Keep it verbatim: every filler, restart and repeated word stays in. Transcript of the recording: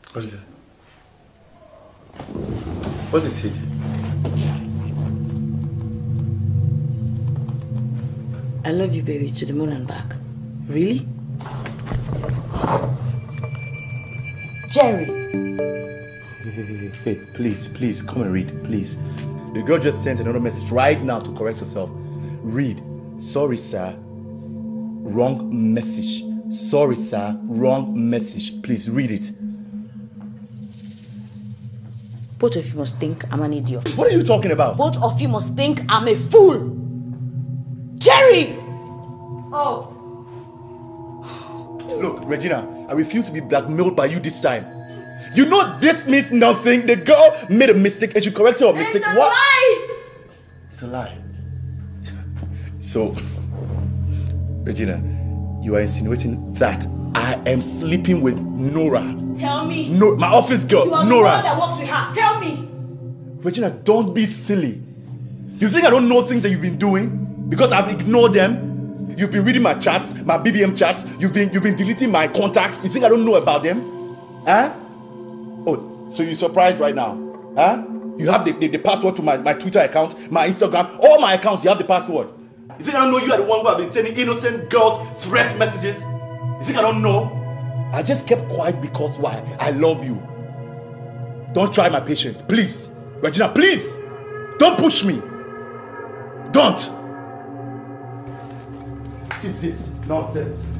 What is it? What's it said? I love you, baby, to the moon and back. Really? Jerry! Hey, hey, hey, hey, please, please, come and read, please. The girl just sent another message right now to correct herself. Read. Sorry, sir. Wrong message. Sorry, sir. Wrong message. Please read it. Both of you must think I'm an idiot. What are you talking about? Both of you must think I'm a fool. Jerry! Oh. Look, Regina, I refuse to be blackmailed by you this time. You know this means nothing. The girl made a mistake and she corrected her mistake. It's a what? lie! It's a lie. So, Regina, you are insinuating that I am sleeping with Nora. Tell me. No, my office girl, you are Nora. The one that works with her. Tell me. Regina, don't be silly. You think I don't know things that you've been doing because I've ignored them? You've been reading my chats, my B B M chats. You've been you've been deleting my contacts. You think I don't know about them? Huh? Oh, so you're surprised right now? Huh? You have the, the, the password to my, my Twitter account, my Instagram, all my accounts, you have the password. You think I don't know you are the one who have been sending innocent girls threat messages? You think I don't know? I just kept quiet because why? I love you. Don't try my patience, please. Regina, please! Don't push me! Don't! What is this nonsense?